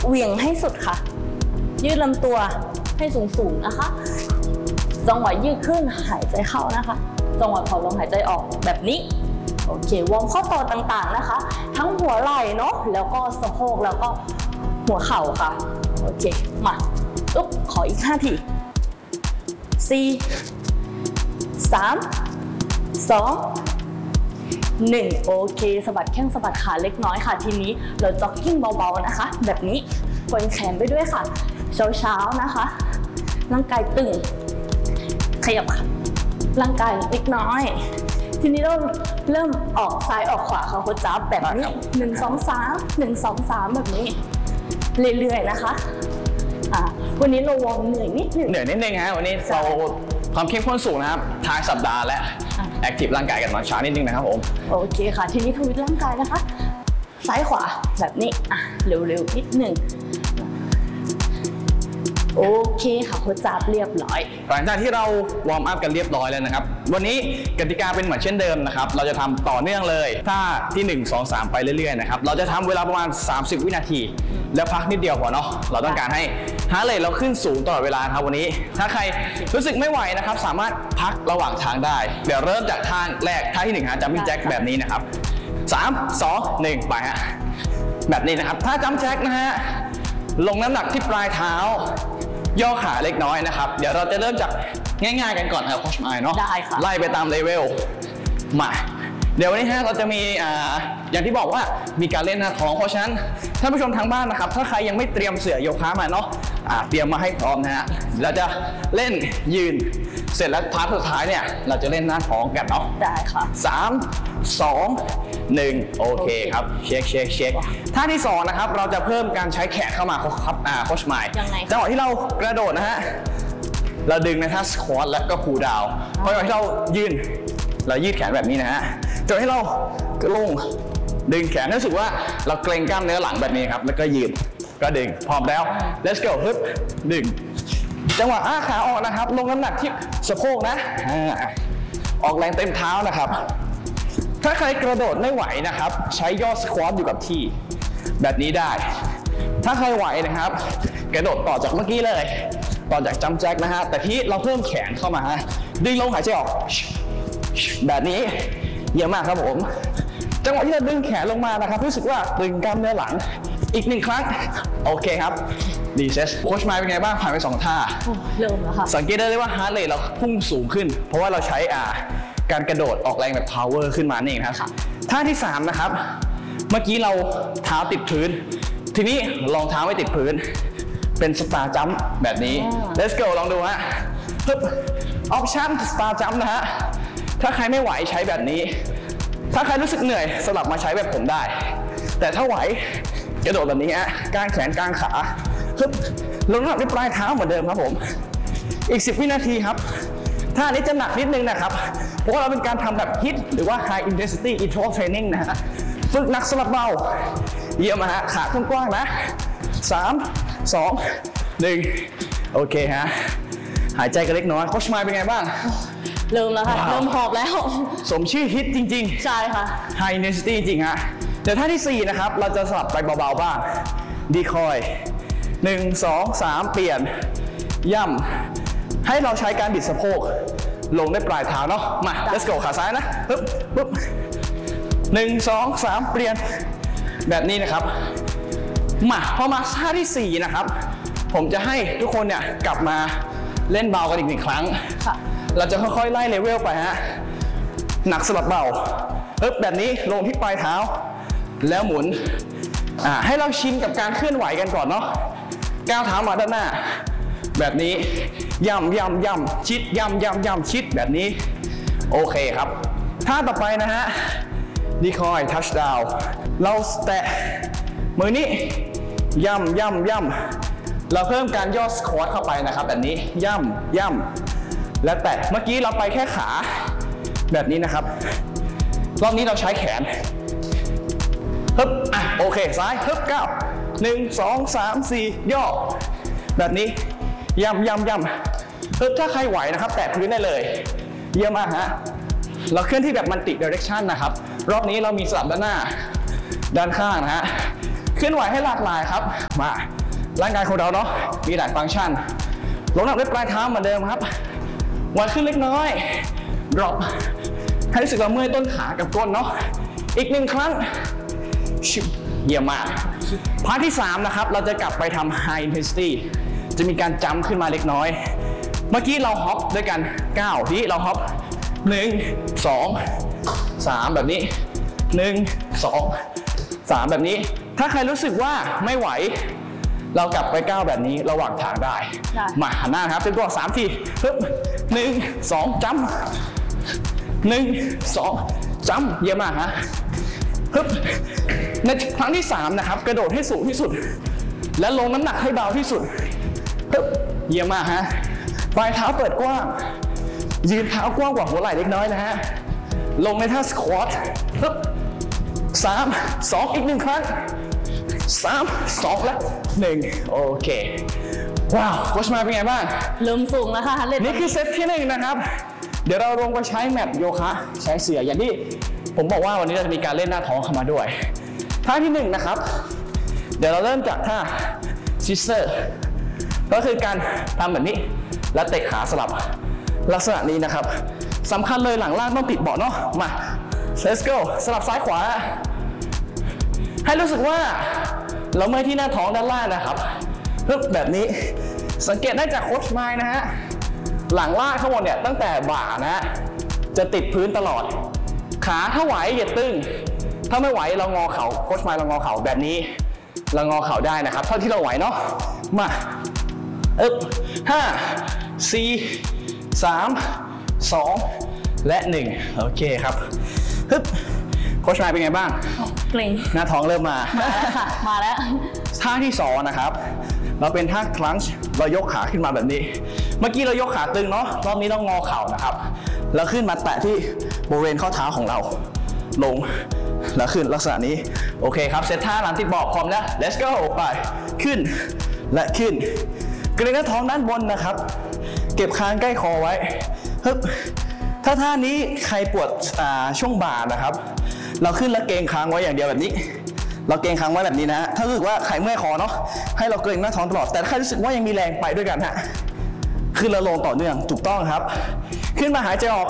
เหวี่ยงให้สุดค่ะยืดลำตัวให้สูงๆนะคะจังหวะยืดขึ้นหายใจเข้านะคะจังหวะถอนลมหายใจออกแบบนี้โอเควอร์มข้อต่อต่างๆนะคะทั้งหัวไหล่เนาะแล้วก็สะโพกแล้วก็หัวเข่าค่ะโอเคมาอุ๊บขออีก5 ที4 3 2 1โอเคสะบัดแข้งสะบัดขาเล็กน้อยค่ะทีนี้เราจ็อกกิ้งเบาๆนะคะแบบนี้กดแขนไปด้วยค่ะเช้าๆนะคะร่างกายตึงขยับร่างกายเล็กน้อยทีนี้เราเริ่มออกซ้ายออกขวาค่ะโค้ชจ๊าบแบบนี้1 2 3 1 2 3แบบนี้เรื่อยๆนะคะวันนี้เราวอร์มเหนื่อยนิดนึงฮะวันนี้เราความเข้มข้นสูงนะครับท้ายสัปดาห์และแอคทีฟร่างกายกันมาช้านิดนึงนะครับผมโอเคค่ะทีนี้ทวิตร่างกายนะคะซ้ายขวาแบบนี้เร็วๆนิดนึงโอเคค่ะโค้ชจ๊าบเรียบร้อยหลังจากที่เราวอร์มอัพกันเรียบร้อยแล้วนะครับวันนี้กติกาเป็นเหมือนเช่นเดิมนะครับเราจะทำต่อเนื่องเลยถ้าที่1 2 3ไปเรื่อยๆนะครับเราจะทำเวลาประมาณ30 วินาทีแล้วพักนิดเดียวพอเนาะเราต้องการให้ฮาร์ทเรทเราขึ้นสูงตลอดเวลาครับวันนี้ถ้าใครรู้สึกไม่ไหวนะครับสามารถพักระหว่างทางได้เดี๋ยวเริ่มจากท่าแรกท่าที่1ฮะจัมปิ้งแจ็คแบบนี้นะครับ3 2 1ไปฮะแบบนี้นะครับถ้าจัมป์แจ็คนะฮะลงน้ำหนักที่ปลายเท้าย่อขาเล็กน้อยนะครับเดี๋ยวเราจะเริ่มจากง่ายๆกันก่อนครับโค้ชไมค์เนาะไล่ไปตามเลเวลมาเดี๋ยววันนี้ฮะเราจะมีอย่างที่บอกว่ามีการเล่นหน้าท้องเพราะฉะนั้นท่านผู้ชมทางบ้านนะครับถ้าใครยังไม่เตรียมเสื่อโยคะมาเนาะเตรียมมาให้พร้อมนะฮะเราจะเล่นยืนเสร็จแล้วพาร์ทสุดท้ายเนี่ยเราจะเล่นหน้าท้องกันเนาะได้ค่ะ 3 2 1โอเคครับเช็คท่าที่2นะครับเราจะเพิ่มการใช้แขนเข้ามาครับโค้ชไมค์จังหวะที่เรากระโดดนะฮะเราดึงในท่าสควอตและก็พูลดาวน์เพราะจังหวะที่เรายืดแขนแบบนี้นะฮะจนให้เราลงดึงแขนรู้สึกว่าเราเกร็งกล้ามเนื้อหลังแบบนี้ครับแล้วก็ยืดก็ดึงพร้อมแล้ว let's go ฮึบดึงจังหวะอ้าขาออกนะครับลงน้ำหนักที่สะโพกนะออกแรงเต็มเท้านะครับถ้าใครกระโดดไม่ไหวนะครับใช้ย่อสควอตอยู่กับที่แบบนี้ได้ถ้าใครไหวนะครับกระโดดต่อจากเมื่อกี้เลยต่อจากจัมป์แจ็คนะฮะแต่ที่เราเพิ่มแขนเข้ามาดึงลงหายใจออกแบบนี้เยอะมากครับผมจังหวะที่เราดึงแขนลงมานะครับรู้สึกว่าตึงกล้ามเนื้อหลังอีก1 ครั้งโอเคครับดีเซสโค้ชไมค์เป็นไงบ้างผ่านไป2 ท่าเริ่มแล้วค่ะสังเกตได้เลยว่าฮาร์ทเรทเราพุ่งสูงขึ้นเพราะว่าเราใช้การกระโดดออกแรงแบบ power ขึ้นมานี่นะครับท่าที่3นะครับเมื่อกี้เราเท้าติดพื้นทีนี้รองเท้าไม่ติดพื้นเป็นสตาร์จัมป์แบบนี้ let's go ลองดูฮะปึ๊บออปชั่นสตาร์จัมป์นะฮะถ้าใครไม่ไหวใช้แบบนี้ถ้าใครรู้สึกเหนื่อยสลับมาใช้แบบผมได้แต่ถ้าไหวกระโดดแบบนี้ฮะกางแขนกางขาปึ๊บลงน้ำหนักที่ปลายเท้าเหมือนเดิมครับผมอีก10 วินาทีครับท่านี้จะหนักนิดนึงนะครับเพราะว่าเราเป็นการทำแบบ HIIT หรือว่า High Intensity Interval Training นะฮะฝึกหนักสลับเบาเยี่ยมฮะขากว้างๆนะ3 2 1โอเคฮะหายใจกันเล็กน้อยโค้ชไมค์เป็นไงบ้างเริ่มแล้วค่ะเริ่มหอบแล้วสมชื่อฮิตจริงๆใช่ค่ะ High Intensity จริงฮะเดี๋ยวท่าที่4นะครับเราจะสลับไปเบาๆบ้างดีคอย1 2 3เปลี่ยนย่ำให้เราใช้การบิดสะโพกลงได้ปลายเท้าเนาะมา let's go ขาซ้ายนะปึ๊บ1 2 3เปลี่ยนแบบนี้นะครับมาพอมาท่าที่4นะครับผมจะให้ทุกคนเนี่ยกลับมาเล่นเบากันอีก1 ครั้งเราจะค่อยๆไล่เลเวลไปฮะหนักสลับเบาแบบนี้ลงที่ปลายเท้าแล้วหมุนให้เราชินกับการเคลื่อนไหวกันก่อนเนาะก้าวเท้ามาด้านหน้าแบบนี้ย่ำชิดย่ำชิดแบบนี้โอเคครับท่าต่อไปนะฮะดีคอยทัชดาวเราแตะมือนี้ย่ำเราเพิ่มการย่อสควอตเข้าไปนะครับแบบนี้ย่ำและแตะเมื่อกี้เราไปแค่ขาแบบนี้นะครับรอบนี้เราใช้แขนโอเคซ้ายก้าว1 2 3 4ย่อแบบนี้ย่ำถ้าใครไหวนะครับแตะพื้นได้เลยเยี่ยมมากฮะเราเคลื่อนที่แบบมัลติไดเรกชันนะครับรอบนี้เรามีสลับด้านหน้าด้านข้างนะฮะเคลื่อนไหวให้หลากหลายครับมาร่างกายของเราเนาะมีหลายฟังก์ชันลงน้ำหนักด้วยปลายเท้าเหมือนเดิมครับวันขึ้นเล็กน้อย drop ให้รู้สึกว่าเมื่อยต้นขากับก้นเนาะอีก1 ครั้งเยี่ยมมากพาร์ทที่3นะครับเราจะกลับไปทำ high intensity จะมีการจัมป์ขึ้นมาเล็กน้อยเมื่อกี้เราฮอปด้วยกัน9ทีเราฮอป1 2 3แบบนี้1 2 3แบบนี้ถ้าใครรู้สึกว่าไม่ไหวเรากลับไป9แบบนี้ระหว่างทางได้มาหันหน้าครับเป็นตัว3ทีปึ๊บ1 2จัมป์1 2จัมป์เยี่ยมมากฮะปึ๊บในครั้งที่3นะครับกระโดดให้สูงที่สุดและลงน้ำหนักให้เบาที่สุดปึ๊บเยี่ยมมากฮะปลายเท้าเปิดกว้างยืนเท้ากว้างกว่าหัวไหล่เล็กน้อยนะฮะลงในท่าสควอตปึ๊บ3 2อีก1 ครั้ง3 2และ1โอเคว้าวโค้ชมาเป็นไงบ้างเริ่มสูงแล้วค่ะนี่คือเซตที่1นะครับเดี๋ยวเราลงไปใช้แมทโยคะใช้เสื่ออย่างที่ผมบอกว่าวันนี้เราจะมีการเล่นหน้าท้องเข้ามาด้วยท่าที่1นะครับเดี๋ยวเราเริ่มจากท่าซิสเตอร์ก็คือการทำแบบนี้แล้วเตะขาสลับลักษณะนี้นะครับสำคัญเลยหลังล่างต้องติดเบาะเนาะมา let's go สลับซ้ายขวาให้รู้สึกว่าเราเมื่อยที่หน้าท้องด้านล่างนะครับแบบนี้สังเกตได้จากโค้ชไมล์นะฮะหลังล่างข้างบนเนี่ยตั้งแต่บ่านะจะติดพื้นตลอดขาถ้าไหวอย่าตึงถ้าไม่ไหวเรางอเข่าโค้ชไมล์เรางอเข่าแบบนี้เรางอเข่าได้นะครับเท่าที่เราไหวเนาะมา5 4 3 2และ1โอเคครับโค้ชไมล์เป็นไงบ้างเกร็งหน้าท้องเริ่มมามาแล้วท่าที่2นะครับเราเป็นท่าคลันช์เรายกขาขึ้นมาแบบนี้เมื่อกี้เรายกขาตึงเนาะรอบนี้ต้องงอเข่านะครับแล้วขึ้นมาแตะที่บริเวณข้อเท้าของเราลงแล้วขึ้นลักษณะนี้โอเคครับเซตท่าหลังติดเบาะพร้อมแล้ว let's go ไปขึ้นและขึ้นเกร็งหน้าท้องด้านบนนะครับเก็บคางใกล้คอไว้ถ้าท่านี้ใครปวดช่วงบ่านะครับเราขึ้นแล้วเกรงคางไว้อย่างเดียวแบบนี้เราเกรงคางไว้แบบนี้นะถ้ารู้สึกว่าใครเมื่อยคอเนาะให้เราเกรงหน้าท้องตลอดแต่ถ้าใครรู้สึกว่ายังมีแรงไปด้วยกันฮะขึ้นแล้วลงต่อเนื่องถูกต้องครับขึ้นมาหายใจออก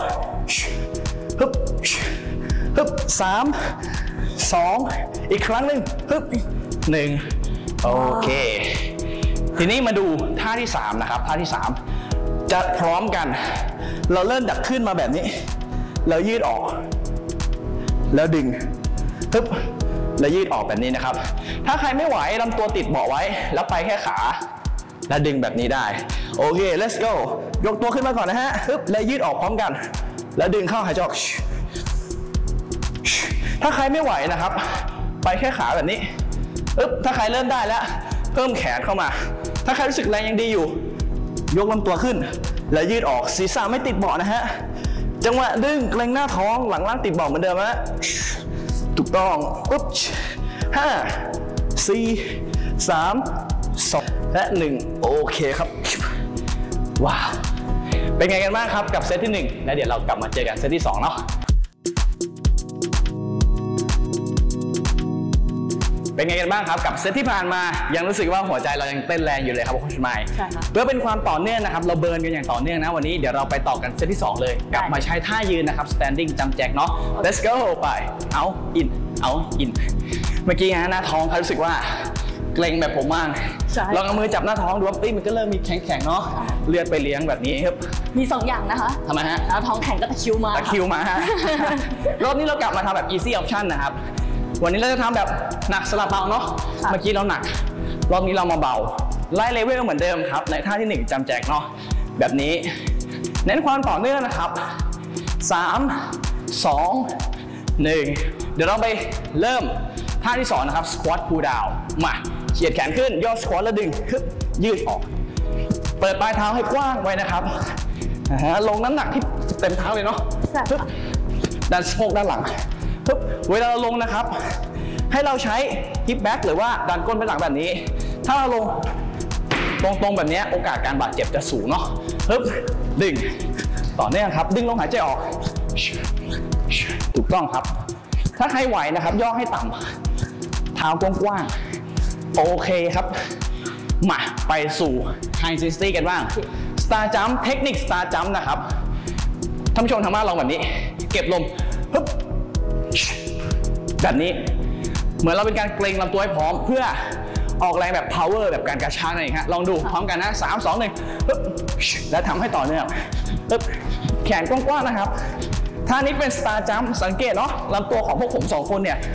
3 2อีกครั้งหนึ่ง1โอเคทีนี้มาดูท่าที่3นะครับท่าที่3จะพร้อมกันเราเริ่มจากขึ้นมาแบบนี้แล้วยืดออกแล้วดึงแล้วยืดออกแบบนี้นะครับถ้าใครไม่ไหวลำตัวติดเบาะไว้แล้วไปแค่ขาแล้วดึงแบบนี้ได้โอเค let's go ยกตัวขึ้นมาก่อนนะฮะแล้วยืดออกพร้อมกันแล้วดึงเข้าหายใจออกถ้าใครไม่ไหวนะครับไปแค่ขาแบบนี้ถ้าใครเริ่มได้แล้วเพิ่มแขนเข้ามาถ้าใครรู้สึกแรงยังดีอยู่ยกลำตัวขึ้นแล้วยืดออกศีรษะไม่ติดเบาะนะฮะจังหวะดึงเกร็งหน้าท้องหลังล่างติดเบาะเหมือนเดิมนะถูกต้อง5 4 3 2และ1โอเคครับว้าวเป็นไงกันบ้างครับกับเซตที่1แล้วเดี๋ยวเรากลับมาเจอกันเซตที่2เนาะเป็นไงกันบ้างครับกับเซตที่ผ่านมายังรู้สึกว่าหัวใจเรายังเต้นแรงอยู่เลยครับโค้ชไมล์เพื่อเป็นความต่อเนื่องนะครับเราเบิร์นกันอย่างต่อเนื่องนะวันนี้เดี๋ยวเราไปต่อกันเซตที่2เลยกลับมาใช้ท่ายืนนะครับ standing jump jack เนาะ let's go ไปเอาอินเมื่อกี้นะหน้าท้องเขารู้สึกว่าเกร็งแบบผมมากลองเอามือจับหน้าท้องดูว่ามันก็เริ่มมีแข็งๆเนาะเลือดไปเลี้ยงแบบนี้ครับมี2อย่างนะคะทำไมฮะหน้าท้องแข็งก็ตะคิวมารอบนี้เรากลับมาทำแบบ easy option นะครับวันนี้เราจะทำแบบหนักสลับเบาเนาะเมื่อกี้เราหนักรอบนี้เรามาเบาไล่เลเวลเหมือนเดิมครับในท่าที่1จำแจกเนาะแบบนี้เน้นความต่อเนื่องนะครับ3 2 1เดี๋ยวเราไปเริ่มท่าที่2นะครับ squat pull down มาเฉียดแขนขึ้นย่อ squat แล้วดึงยืดออกเปิดปลายเท้าให้กว้างไว้นะครับลงน้ำหนักที่เต็มเท้าเลยเนาะดันสะโพกด้านหลังเวลาเราลงนะครับให้เราใช้ฮิปแบ็กหรือว่าดันก้นไปหลังแบบนี้ถ้าเราลงตรงๆแบบนี้โอกาสการบาดเจ็บจะสูงเนาะดึงต่อเนื่องครับดึงลงหายใจออกถูกต้องครับถ้าใครไหวนะครับย่อให้ต่ำเท้ากว้างๆโอเคครับมาไปสู่ High Intensity กันบ้าง Star Jump เทคนิค Star Jump นะครับท่านผู้ชมทางบ้านลองแบบนี้ เก็บลมฮึบแบบนี้เหมือนเราเป็นการเกรงลำตัวให้พร้อมเพื่อออกแรงแบบ power แบบการกระชากนั่นเองฮะลองดูพร้อมกันนะ3 2 1ฮึบและทำให้ต่อเนื่องฮึบแขนกว้างๆนะครับท่านี้เป็น Star Jump สังเกตเนาะลำตัวของพวกผม2คนเนี่ย